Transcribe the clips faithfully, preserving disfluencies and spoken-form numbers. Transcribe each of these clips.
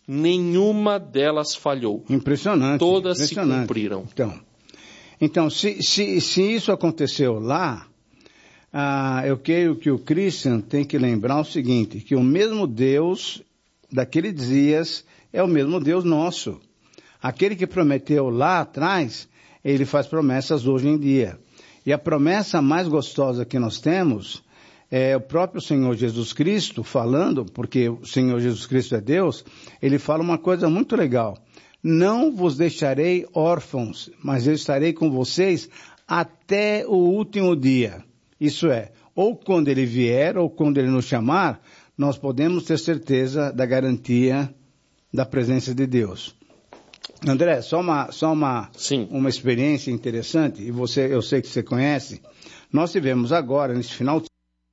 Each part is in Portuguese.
nenhuma delas falhou. Impressionante. Todas impressionante. se cumpriram. Então, então se, se, se isso aconteceu lá, ah, eu creio que o Christian tem que lembrar o seguinte, que o mesmo Deus daqueles dias é o mesmo Deus nosso. Aquele que prometeu lá atrás, ele faz promessas hoje em dia. E a promessa mais gostosa que nós temos é o próprio Senhor Jesus Cristo falando, porque o Senhor Jesus Cristo é Deus, ele fala uma coisa muito legal. Não vos deixarei órfãos, mas eu estarei com vocês até o último dia. Isso é, ou quando ele vier, ou quando ele nos chamar, nós podemos ter certeza da garantia da presença de Deus. André, só uma, só uma, uma experiência interessante, e você, eu sei que você conhece. Nós tivemos agora, nesse final de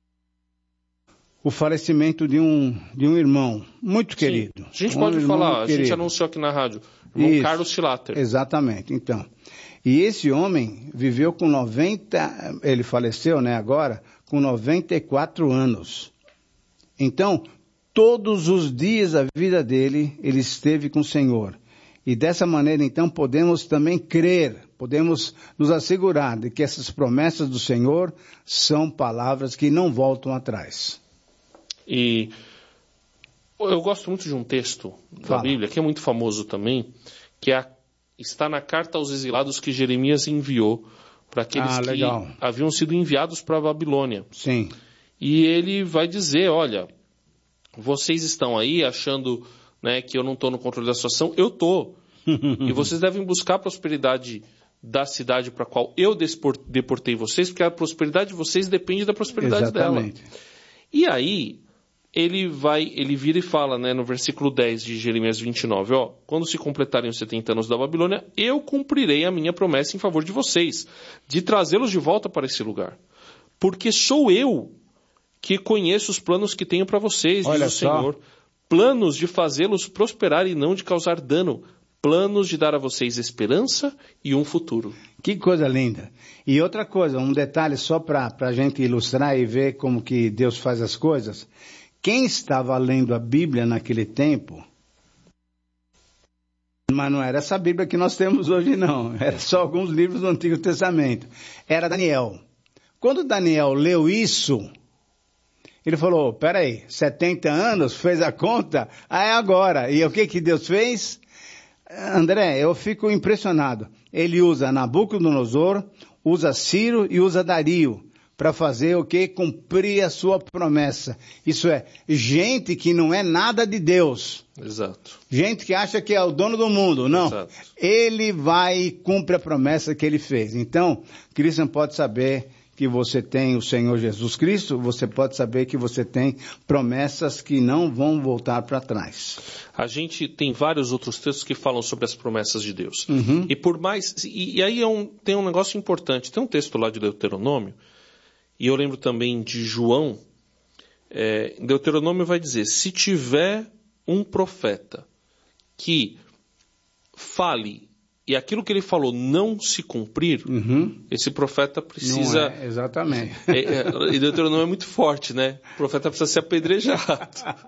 o falecimento de um, de um irmão muito Sim. querido. A gente um pode falar, a querido. gente anunciou aqui na rádio, o irmão Isso, Carlos Schlatter. Exatamente, então. E esse homem viveu com noventa, ele faleceu, né, agora, com noventa e quatro anos. Então, todos os dias da vida dele, ele esteve com o Senhor. E dessa maneira, então, podemos também crer, podemos nos assegurar de que essas promessas do Senhor são palavras que não voltam atrás. E eu gosto muito de um texto da Fala. Bíblia, que é muito famoso também, que é a, está na carta aos exilados que Jeremias enviou para aqueles ah, que legal. haviam sido enviados para a Babilônia. Sim. E ele vai dizer, olha, vocês estão aí achando, né, que eu não estou no controle da situação, eu estou. E vocês devem buscar a prosperidade da cidade para a qual eu deportei vocês, porque a prosperidade de vocês depende da prosperidade Exatamente. dela. E aí, ele vai, ele vira e fala, né, no versículo dez de Jeremias vinte e nove, ó, quando se completarem os setenta anos da Babilônia, eu cumprirei a minha promessa em favor de vocês, de trazê-los de volta para esse lugar. Porque sou eu que conheço os planos que tenho para vocês, diz Olha o só. Senhor. Planos de fazê-los prosperar e não de causar dano. Planos de dar a vocês esperança e um futuro. Que coisa linda. E outra coisa, um detalhe só para a gente ilustrar e ver como que Deus faz as coisas. Quem estava lendo a Bíblia naquele tempo, mas não era essa Bíblia que nós temos hoje não, era só alguns livros do Antigo Testamento. Era Daniel. Quando Daniel leu isso, ele falou, peraí, setenta anos, fez a conta, ah, é agora. E o que que Deus fez? André, eu fico impressionado. Ele usa Nabucodonosor, usa Ciro e usa Dario para fazer o que? Cumprir a sua promessa. Isso é, gente que não é nada de Deus. Exato. Gente que acha que é o dono do mundo. Não. Exato. Ele vai e cumpre a promessa que ele fez. Então, Cristian pode saber que você tem o Senhor Jesus Cristo, você pode saber que você tem promessas que não vão voltar para trás. A gente tem vários outros textos que falam sobre as promessas de Deus. Uhum. E por mais, e, e aí é um, tem um negócio importante, tem um texto lá de Deuteronômio, e eu lembro também de João, é, Deuteronômio vai dizer, se tiver um profeta que fale e aquilo que ele falou não se cumprir, uhum. esse profeta precisa... Não é, exatamente. É, é, e Deuteronômio é muito forte, né? O profeta precisa ser apedrejado.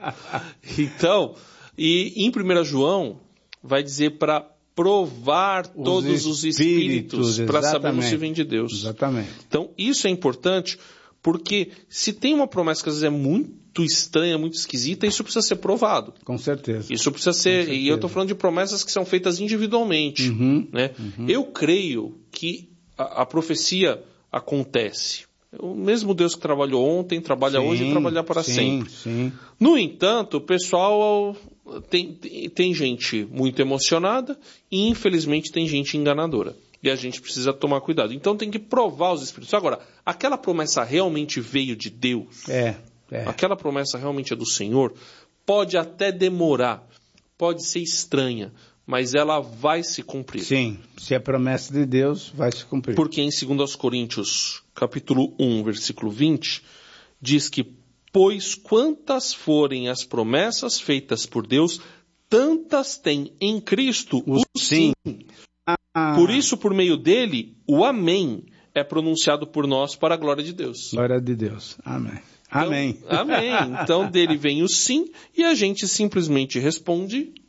Então, e em primeiro João, vai dizer para provar os todos os espíritos, para sabermos se vem de Deus. Exatamente. Então, isso é importante, porque se tem uma promessa que às vezes é muito estranha, muito esquisita, isso precisa ser provado. Com certeza. Isso precisa ser, e eu estou falando de promessas que são feitas individualmente. Uhum, né? Uhum. Eu creio que a, a profecia acontece. O mesmo Deus que trabalhou ontem, trabalha sim, hoje e trabalhar para sim, sempre. Sim. No entanto, o pessoal tem, tem gente muito emocionada e infelizmente tem gente enganadora. E a gente precisa tomar cuidado. Então tem que provar os espíritos. Agora, aquela promessa realmente veio de Deus? É. É. Aquela promessa realmente é do Senhor, pode até demorar, pode ser estranha, mas ela vai se cumprir. Sim, se é promessa de Deus, vai se cumprir. Porque em dois Coríntios, capítulo um, versículo vinte, diz que, pois quantas forem as promessas feitas por Deus, tantas tem em Cristo o, o sim. sim. Ah. Por isso, por meio dele, o amém é pronunciado por nós para a glória de Deus. Glória de Deus. Amém. Então, amém. Amém. Então dele vem o sim e a gente simplesmente responde